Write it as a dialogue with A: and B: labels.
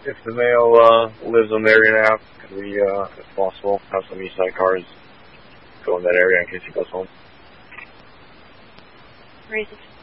A: If the male lives on the area now, could we, if possible, have some east side cars go in that area in case he goes home?
B: Raise it.